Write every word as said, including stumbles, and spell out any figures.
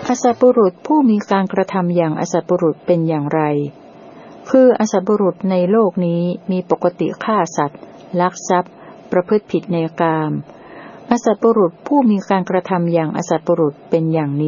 อสัตบุรุษผู้มีการกระทำอย่างอสัตบุรุษเป็นอย่างไรคืออสัตบุรุษในโลกนี้มีปกติฆ่าสัตว์ลักทรัพย์ประพฤติผิดในกามอสัตบุรุษผู้มีการกระทำอย่างอสัตบุรุษเป็นอย่างนี้